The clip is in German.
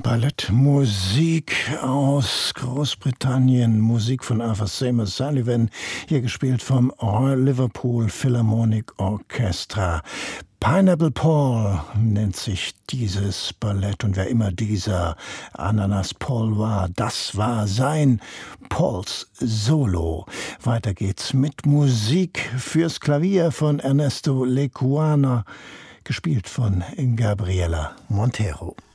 Ballettmusik aus Großbritannien, Musik von Arthur Seymour Sullivan, hier gespielt vom Royal Liverpool Philharmonic Orchestra. Pineapple Paul nennt sich dieses Ballett, und wer immer dieser Ananas Paul war, das war sein Pauls Solo. Weiter geht's mit Musik fürs Klavier von Ernesto Lecuona, gespielt von Gabriela Montero.